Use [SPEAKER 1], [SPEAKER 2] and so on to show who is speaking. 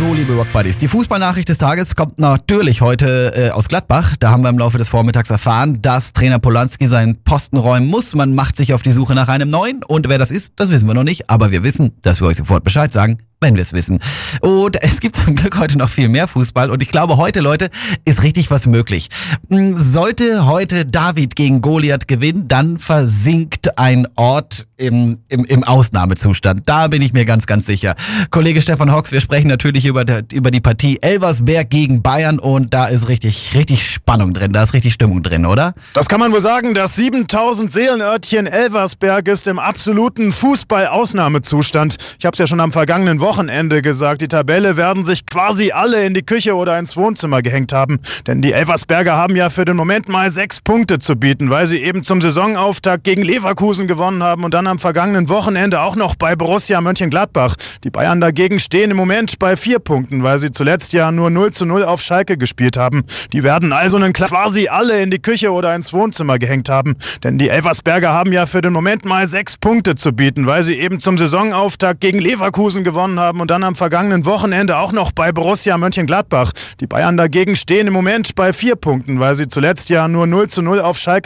[SPEAKER 1] So, liebe Rockbuddies, die Fußballnachricht des Tages kommt natürlich heute aus Gladbach. Da haben wir im Laufe des Vormittags erfahren, dass Trainer Polanski seinen Posten räumen muss. Man macht sich auf die Suche nach einem neuen. Und wer das ist, das wissen wir noch nicht. Aber wir wissen, dass wir euch sofort Bescheid sagen, wenn wir es wissen. Und es gibt zum Glück heute noch viel mehr Fußball. Und ich glaube, heute, Leute, ist richtig was möglich. Sollte heute David gegen Goliath gewinnen, dann versinkt ein Ort im Ausnahmezustand. Da bin ich mir ganz, ganz sicher. Kollege Stefan Hocks, wir sprechen natürlich über die Partie Elversberg gegen Bayern. Und da ist richtig Spannung drin. Da ist richtig Stimmung drin, oder?
[SPEAKER 2] Das kann man wohl sagen. Das 7000 Seelenörtchen Elversberg ist im absoluten Fußball-Ausnahmezustand. Ich habe es ja schon am vergangenen Wochenende gesagt, die Tabelle werden sich quasi alle in die Küche oder ins Wohnzimmer gehängt haben. Denn die Elversberger haben ja für den Moment mal 6 Punkte zu bieten, weil sie eben zum Saisonauftakt gegen Leverkusen gewonnen haben und dann am vergangenen Wochenende auch noch bei Borussia Mönchengladbach. Die Bayern dagegen stehen im Moment bei 4 Punkten, weil sie zuletzt ja nur 0:0 auf Schalke gespielt haben. Die werden also quasi alle in die Küche oder ins Wohnzimmer gehängt haben. Denn die Elversberger haben ja für den Moment mal 6 Punkte zu bieten, weil sie eben zum Saisonauftakt gegen Leverkusen gewonnen haben und dann am vergangenen Wochenende auch noch bei Borussia Mönchengladbach. Die Bayern dagegen stehen im Moment bei 4 Punkten, weil sie zuletzt ja nur 0:0 auf Schalke